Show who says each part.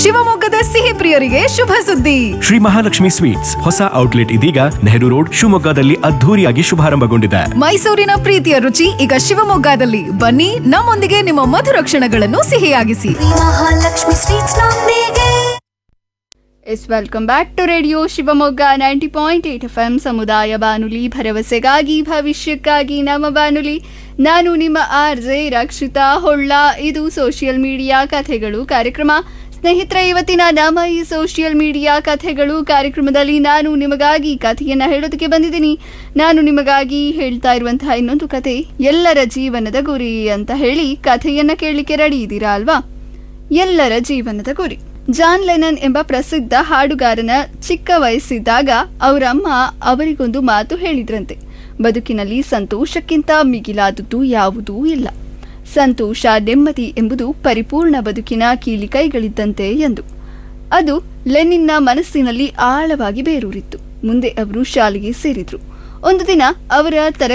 Speaker 1: ಶಿವಮೊಗ್ಗದ ಸಿಹಿ ಪ್ರಿಯರಿಗೆ ಶುಭ ಸುದ್ದಿ.
Speaker 2: ಶ್ರೀ ಮಹಾಲಕ್ಷ್ಮಿ ಸ್ವೀಟ್ಸ್ ಹೊಸ ಔಟ್ಲೆಟ್ ಇದೀಗ ನೆಹರು ರೋಡ್ ಶಿವಮೊಗ್ಗದಲ್ಲಿ ಅದ್ಧೂರಿಯಾಗಿ ಶುಭಾರಂಭಗೊಂಡಿದೆ.
Speaker 1: ಮೈಸೂರಿನ ಪ್ರೀತಿಯ ರುಚಿ ಈಗ ಶಿವಮೊಗ್ಗದಲ್ಲಿ. ಬನ್ನಿ, ನಮ್ಮೊಂದಿಗೆ ನಿಮ್ಮ ಮಧುರ ಕ್ಷಣಗಳನ್ನು ಸಿಹಿಯಾಗಿಸಿ.
Speaker 3: ಮಹಾಲಕ್ಷ್ಮಿ ಸ್ವೀಟ್ಸ್ ನೊಂದಿಗೆ.
Speaker 4: S welcome back to radio Shivamogga 90.8 FM ಸಮುದಾಯ ಬಾನುಲಿ, ಭರವಸೆಗಾಗಿ ಭವಿಷ್ಯಕ್ಕಾಗಿ ನಮ್ಮ ಬಾನುಲಿ. ನಾನು ನಿಮ್ಮ RJ ರಕ್ಷಿತಾ ಹೊಳ್ಳ. ಇದು ಸೋಷಿಯಲ್ ಮೀಡಿಯಾ ಕಥೆಗಳು ಕಾರ್ಯಕ್ರಮ. ಸ್ನೇಹಿತರೆ, ಇವತ್ತಿನ ನಮ್ಮ ಈ ಸೋಷಿಯಲ್ ಮೀಡಿಯಾ ಕಥೆಗಳು ಕಾರ್ಯಕ್ರಮದಲ್ಲಿ ನಾನು ನಿಮಗಾಗಿ ಕಥೆಯನ್ನು ಹೇಳೋದಕ್ಕೆ ಬಂದಿದ್ದೀನಿ. ನಾನು ನಿಮಗಾಗಿ ಹೇಳ್ತಾ ಇರುವಂತಹ ಇನ್ನೊಂದು ಕಥೆ ಎಲ್ಲರ ಜೀವನದ ಗುರಿ ಅಂತ ಹೇಳಿ ಕಥೆಯನ್ನು ಕೇಳಲಿಕ್ಕೆ ರೆಡಿ ಇದ್ದೀರಾ ಅಲ್ವಾ? ಎಲ್ಲರ ಜೀವನದ ಗುರಿ. ಜಾನ್ ಲೆನನ್ ಎಂಬ ಪ್ರಸಿದ್ಧ ಹಾಡುಗಾರನ ಚಿಕ್ಕ ವಯಸ್ಸಿದ್ದಾಗ ಅವರಮ್ಮ ಅವರಿಗೊಂದು ಮಾತು ಹೇಳಿದ್ರಂತೆ. ಬದುಕಿನಲ್ಲಿ ಸಂತೋಷಕ್ಕಿಂತ ಮಿಗಿಲಾದದ್ದು ಯಾವುದೂ ಇಲ್ಲ. ಸಂತೋಷ, ನೆಮ್ಮದಿ ಎಂಬುದು ಪರಿಪೂರ್ಣ ಬದುಕಿನ ಕೀಲಿಕೈಗಳಿದ್ದಂತೆ ಎಂದು. ಅದು ಲೆನಿನ್ನ ಮನಸ್ಸಿನಲ್ಲಿ ಆಳವಾಗಿ ಬೇರೂರಿತ್ತು. ಮುಂದೆ ಅವರು ಶಾಲೆಗೆ ಸೇರಿದ್ರು. ಒಂದು ದಿನ ಅವರ